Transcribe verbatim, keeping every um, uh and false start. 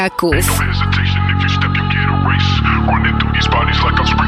Yakov. Hesitation if you step, you get erased. Running through these bodies like I'm